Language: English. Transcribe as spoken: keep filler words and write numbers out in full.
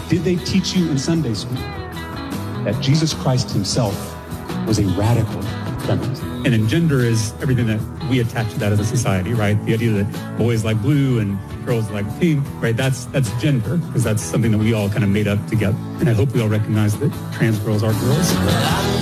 Did they teach you in Sunday school that Jesus Christ himself was a radical feminist? And then gender is everything that we attach to that as a society, right? The idea that boys like blue and girls like pink, right? That's that's gender, because that's something that we all kind of made up together. And I hope we all recognize that trans girls are girls.